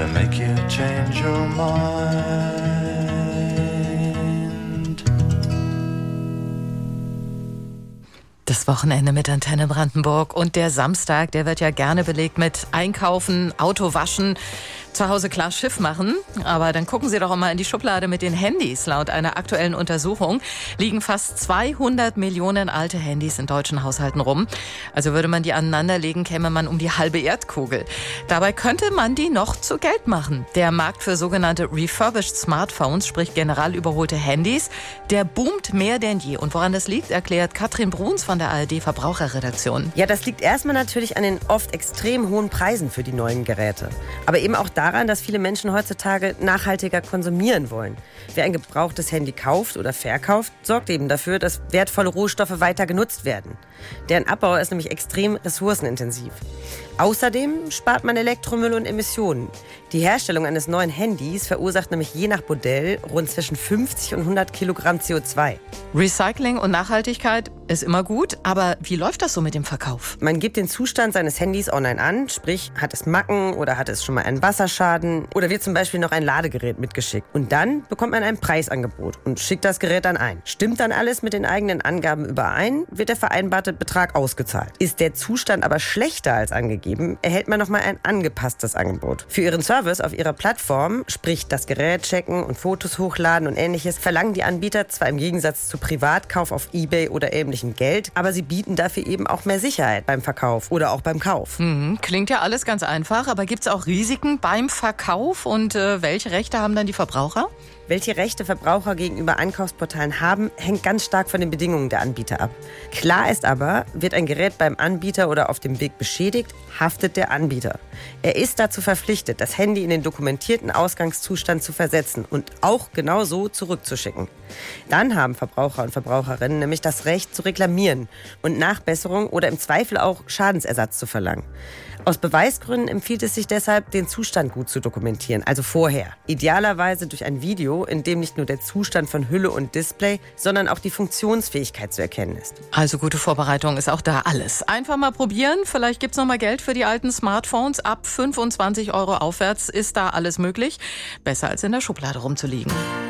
to make you change your mind. Das Wochenende mit Antenne Brandenburg und der Samstag, der wird ja gerne belegt mit Einkaufen, Auto waschen, zu Hause klar Schiff machen. Aber dann gucken Sie doch mal in die Schublade mit den Handys. Laut einer aktuellen Untersuchung liegen fast 200 Millionen alte Handys in deutschen Haushalten rum. Also würde man die aneinanderlegen, käme man um die halbe Erdkugel. Dabei könnte man die noch zu Geld machen. Der Markt für sogenannte refurbished Smartphones, sprich general überholte Handys, der boomt mehr denn je. Und woran das liegt, erklärt Katrin Bruns von der ARD-Verbraucherredaktion. Ja, das liegt erstmal natürlich an den oft extrem hohen Preisen für die neuen Geräte. Aber eben auch daran, dass viele Menschen heutzutage nachhaltiger konsumieren wollen. Wer ein gebrauchtes Handy kauft oder verkauft, sorgt eben dafür, dass wertvolle Rohstoffe weiter genutzt werden. Deren Abbau ist nämlich extrem ressourcenintensiv. Außerdem spart man Elektromüll und Emissionen. Die Herstellung eines neuen Handys verursacht nämlich je nach Modell rund zwischen 50 und 100 Kilogramm CO2. Recycling und Nachhaltigkeit ist immer gut, aber wie läuft das so mit dem Verkauf? Man gibt den Zustand seines Handys online an, sprich, hat es Macken oder hat es schon mal einen Wasserschaden oder wird zum Beispiel noch ein Ladegerät mitgeschickt. Und dann bekommt man ein Preisangebot und schickt das Gerät dann ein. Stimmt dann alles mit den eigenen Angaben überein, wird der vereinbarte Betrag ausgezahlt. Ist der Zustand aber schlechter als angegeben, erhält man nochmal ein angepasstes Angebot. Für Ihren Service auf Ihrer Plattform, sprich das Gerät checken und Fotos hochladen und ähnliches, verlangen die Anbieter zwar im Gegensatz zu Privatkauf auf eBay oder ähnlichem Geld, aber sie bieten dafür eben auch mehr Sicherheit beim Verkauf oder auch beim Kauf. Klingt ja alles ganz einfach, aber gibt es auch Risiken beim Verkauf und welche Rechte haben dann die Verbraucher? Welche Rechte Verbraucher gegenüber Einkaufsportalen haben, hängt ganz stark von den Bedingungen der Anbieter ab. Klar ist aber, wird ein Gerät beim Anbieter oder auf dem Weg beschädigt, haftet der Anbieter. Er ist dazu verpflichtet, das Handy in den dokumentierten Ausgangszustand zu versetzen und auch genau so zurückzuschicken. Dann haben Verbraucher und Verbraucherinnen nämlich das Recht zu reklamieren und Nachbesserung oder im Zweifel auch Schadensersatz zu verlangen. Aus Beweisgründen empfiehlt es sich deshalb, den Zustand gut zu dokumentieren, also vorher. Idealerweise durch ein Video, in dem nicht nur der Zustand von Hülle und Display, sondern auch die Funktionsfähigkeit zu erkennen ist. Also gute Vorbereitung ist auch da alles. Einfach mal probieren, vielleicht gibt's noch mal Geld für die alten Smartphones. Ab 25 € aufwärts ist da alles möglich. Besser als in der Schublade rumzuliegen.